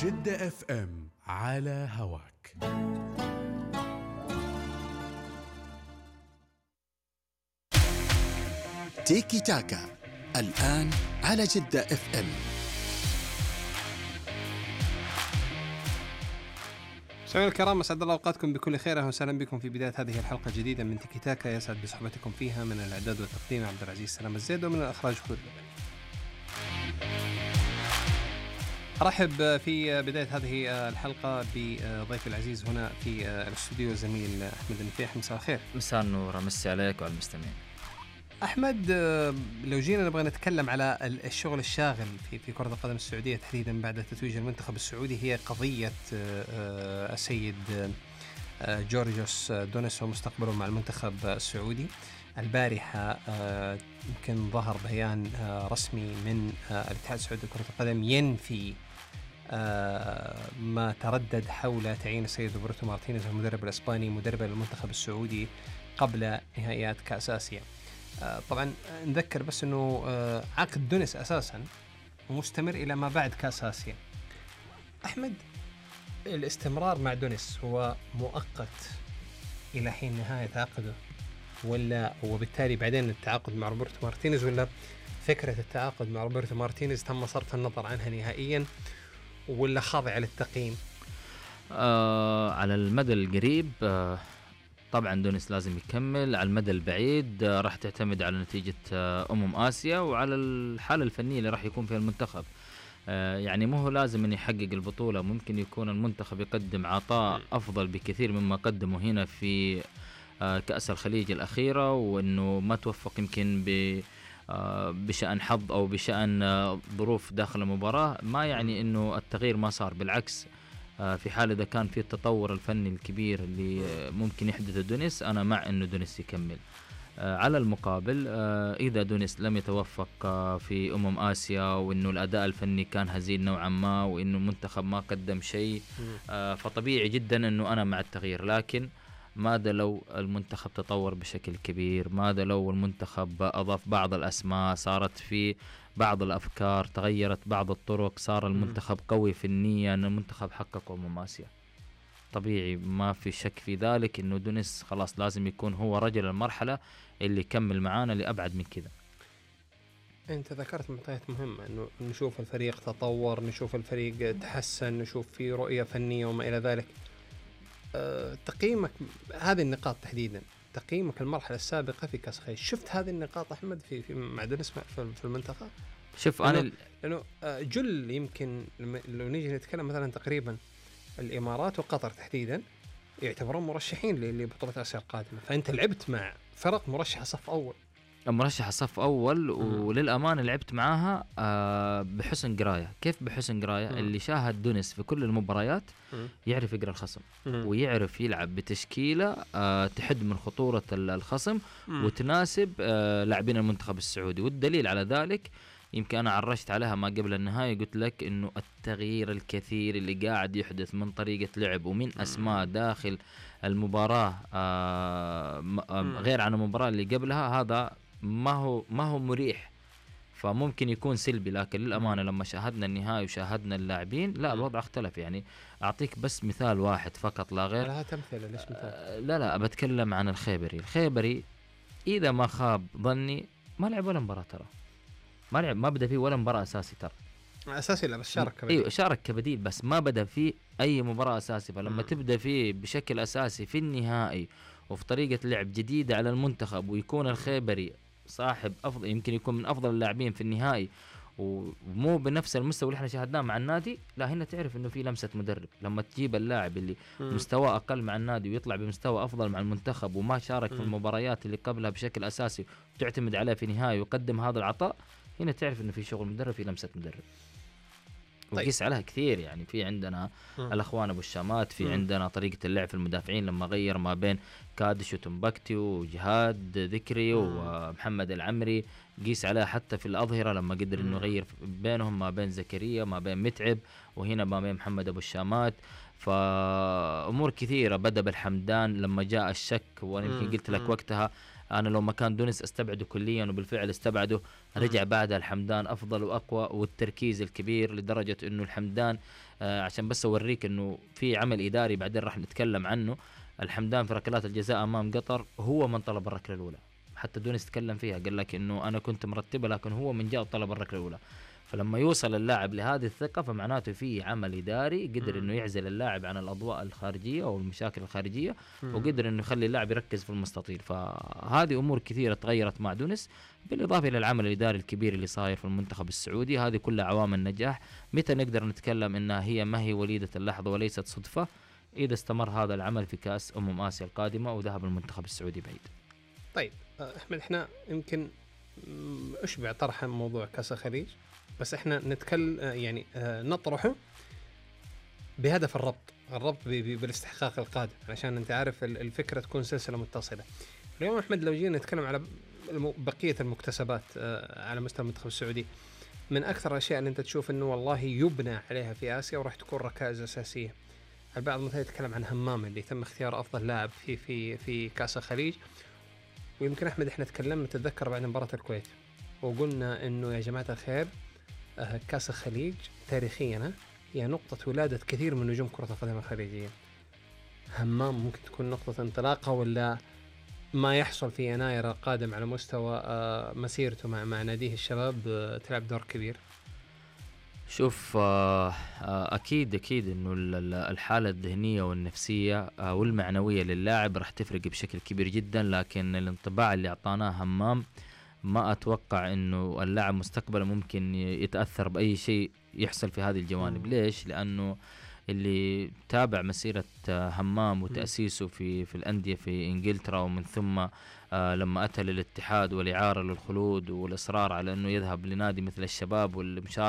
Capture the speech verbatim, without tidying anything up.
جدة اف ام على هواك. تيكي تاكا الآن على جدة اف ام. سامعين الكرام، أسعد الله أوقاتكم بكل خير. أهلا وسهلا بكم في بداية هذه الحلقة الجديدة من تيكي تاكا. يسعد بصحبتكم فيها من الإعداد والتقديم عبد العزيز سلام الزيد، ومن الإخراج خلود اللبني. أرحب في بداية هذه الحلقة بضيفي العزيز هنا في الاستوديو زميل أحمد النفيح. مساء الخير. مساء النور، أمسي عليك وعلى المستمعين. أحمد، لو جينا نبغى نتكلم على الشغل الشاغل في في كرة القدم السعودية تحديدا بعد تتويج المنتخب السعودي، هي قضية السيد جورجوس دونيس ومستقبله مع المنتخب السعودي. البارحة يمكن ظهر بيان رسمي من الاتحاد السعودي لكرة القدم ينفي ما تردد حول تعيين السيد روبرتو مارتينيز المدرب الإسباني مدربا للمنتخب السعودي قبل نهائيات كأس آسيا. طبعا نذكر بس أنه عقد دونيس أساسا مستمر إلى ما بعد كأس آسيا. أحمد، الاستمرار مع دونيس هو مؤقت إلى حين نهاية عقده، ولا وبالتالي بعدين التعاقد مع روبرتو مارتينيز، ولا فكرة التعاقد مع روبرتو مارتينيز تم صرف النظر عنها نهائيا ولا خاضعة للتقييم؟ آه على المدى القريب آه طبعا دونيس لازم يكمل. على المدى البعيد آه راح تعتمد على نتيجة آه أمم آسيا وعلى الحالة الفنية اللي راح يكون فيها المنتخب. آه يعني مو هو لازم أن يحقق البطولة، ممكن يكون المنتخب يقدم عطاء أفضل بكثير مما قدمه هنا في آه كأس الخليج الأخيرة، وأنه ما توفق يمكن ب آه بشأن حظ أو بشأن آه ظروف داخل المباراة. ما يعني أنه التغيير ما صار، بالعكس آه في حال إذا كان في التطور الفني الكبير اللي آه ممكن يحدثه دونيس، أنا مع أنه دونيس يكمل. آه على المقابل آه إذا دونيس لم يتوفق آه في أمم آسيا، وأنه الأداء الفني كان هزيل نوعا ما، وأنه المنتخب ما قدم شيء، آه فطبيعي جدا أنه أنا مع التغيير. لكن ماذا لو المنتخب تطور بشكل كبير؟ ماذا لو المنتخب أضاف بعض الأسماء، صارت في بعض الأفكار، تغيرت بعض الطرق، صار المنتخب قوي في النية أن المنتخب حقق أمم آسيا؟ طبيعي ما في شك في ذلك أنه دونيس خلاص لازم يكون هو رجل المرحلة اللي يكمل معانا لأبعد من كذا. أنت ذكرت معطيات مهمة، أنه نشوف الفريق تطور، نشوف الفريق تحسن، نشوف في رؤية فنية وما إلى ذلك. أه تقييمك هذه النقاط تحديدا، تقييمك المرحلة السابقة في كأس الخليج، شفت هذه النقاط أحمد في في مع دونيس في المنتخب؟ شوف لأنه أنا لأنه جل يمكن لو نيجي نتكلم مثلا تقريبا الإمارات وقطر تحديدا يعتبرون مرشحين لبطولة آسيا القادمة، فأنت لعبت مع فرق مرشحة صف أول، مرشح صف أول، وللأمانة لعبت معاها آه بحسن قراية. كيف بحسن قراية؟ مم. اللي شاهد دونيس في كل المباريات مم. يعرف يقرأ الخصم، مم. ويعرف يلعب بتشكيلة آه تحد من خطورة الخصم، مم. وتناسب آه لاعبين المنتخب السعودي. والدليل على ذلك يمكن أنا عرشت عليها ما قبل النهاية، قلت لك إنه التغيير الكثير اللي قاعد يحدث من طريقة لعب ومن أسماء داخل المباراة آه غير عن المباراة اللي قبلها، هذا ما هو ما هو مريح، فممكن يكون سلبي. لكن للأمانة لما شاهدنا النهاية وشاهدنا اللاعبين، لا الوضع اختلف. يعني أعطيك بس مثال واحد فقط لا غير. لا تمثل ليش مثال؟ آه لا لا بتكلم عن الخيبري. الخيبري إذا ما خاب ظني ما لعب ولا مباراة، ترى ما لعب، ما بدأ فيه ولا مباراة أساسي، ترى أساسي لا بس شارك كبديل. أيوة شارك كبديل بس ما بدأ فيه أي مباراة أساسي. فلما م. تبدأ فيه بشكل أساسي في النهائي وفي طريقة لعب جديدة على المنتخب، ويكون الخيبري صاحب أفضل، يمكن يكون من أفضل اللاعبين في النهائي ومو بنفس المستوى اللي احنا شاهدناه مع النادي، لا هنا تعرف إنه في لمسة مدرب. لما تجيب اللاعب اللي م. مستوى أقل مع النادي ويطلع بمستوى أفضل مع المنتخب وما شارك م. في المباريات اللي قبلها بشكل أساسي وتعتمد عليه في نهائي ويقدم هذا العطاء، هنا تعرف إنه في شغل مدرب، في لمسة مدرب. وقيس عليها كثير. يعني في عندنا م. الأخوان أبو الشامات، في م. عندنا طريقة اللعب في المدافعين لما غير ما بين كادش وتنبكتي وجهاد ذكري م. ومحمد العمري، قيس عليها حتى في الأظهرة لما قدر إنه يغير بينهم ما بين زكريا ما بين متعب، وهنا ما بين محمد أبو الشامات. فأمور كثيرة. بدأ بالحمدان لما جاء الشك، وأنا يمكن قلت لك وقتها انا لو مكان دونيس استبعده كليا، وبالفعل استبعده. رجع بعدها الحمدان افضل واقوى، والتركيز الكبير لدرجه انه الحمدان آه عشان بس اوريك انه في عمل اداري بعدين راح نتكلم عنه. الحمدان في ركلات الجزاء امام قطر هو من طلب الركله الاولى، حتى دونيس تكلم فيها، قال لك انه انا كنت مرتبه لكن هو من جاء طلب الركله الاولى. فلما يوصل اللاعب لهذه الثقة فمعناته في عمل إداري قدر إنه يعزل اللاعب عن الأضواء الخارجية أو المشاكل الخارجية، وقدر إنه يخلي اللاعب يركز في المستطيل. فهذه أمور كثيرة تغيرت مع دونيس، بالإضافة إلى العمل الإداري الكبير اللي صاير في المنتخب السعودي. هذه كلها عوامل نجاح. متى نقدر نتكلم إنها هي ما هي وليدة اللحظة وليست صدفة؟ إذا استمر هذا العمل في كأس أمم آسيا القادمة وذهب المنتخب السعودي بعيد. طيب أحمد، إحنا يمكن أشبع طرحا موضوع كأس الخليج، بس احنا نتكلم يعني نطرحه بهدف الربط الربط بالاستحقاق القادم، عشان انت عارف الفكرة تكون سلسلة متصلة. اليوم احمد لو جينا نتكلم على بقية المكتسبات على مستوى المنتخب السعودي، من اكثر الاشياء اللي انت تشوف انه والله يبنى عليها في اسيا وراح تكون ركائز اساسية. البعض مثلا يتكلم عن همام اللي تم اختيار افضل لاعب في في في كأس الخليج، ويمكن احمد احنا تكلمنا تتذكر بعد مباراة الكويت وقلنا انه يا جماعة الخير كأس الخليج تاريخيا هي نقطة ولادة كثير من نجوم كرة القدم الخليجية. همام ممكن تكون نقطة انطلاقة، ولا ما يحصل في يناير القادم على مستوى مسيرته مع مع ناديه الشباب تلعب دور كبير. شوف أكيد أكيد إنه الحالة الذهنية والنفسية والمعنوية للاعب راح تفرق بشكل كبير جدا، لكن الانطباع اللي أعطاناه همام ما أتوقع إنه اللاعب مستقبلا ممكن يتأثر بأي شيء يحصل في هذه الجوانب. ليش؟ لأنه اللي تابع مسيرة همام وتأسيسه في في الأندية في إنجلترا، ومن ثم آه لما أتى للاتحاد والإعارة للخلود والإصرار على أنه يذهب لنادي مثل الشباب والمشاركة